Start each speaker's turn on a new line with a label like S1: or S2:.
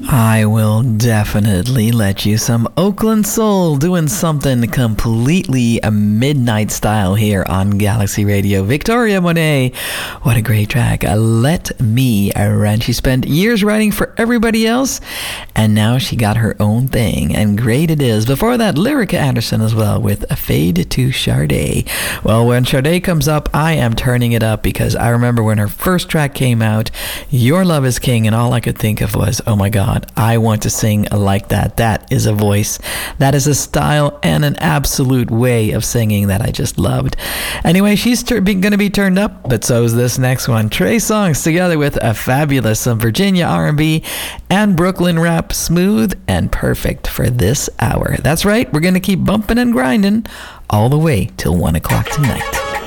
S1: I will definitely let you. Some Oakland Soul doing something completely a midnight style here on Galaxy Radio. Victoria Monet, what a great track. Let Me Run. She spent years writing for everybody else, and now she got her own thing, and great it is. Before that, Lyrica Anderson as well with A Fade to Sade. Well, when Sade comes up, I am turning it up because I remember when her first track came out, Your Love is King, and all I could think of was, oh my God, I want to sing like that. That is a voice. That is a style and an absolute way of singing that I just loved. Anyway, she's going to be turned up, but so is this next one. Trey Songz together with a fabulous some Virginia R&B and Brooklyn rap, smooth and perfect for this hour. That's right, we're going to keep bumping and grinding all the way till 1 o'clock tonight.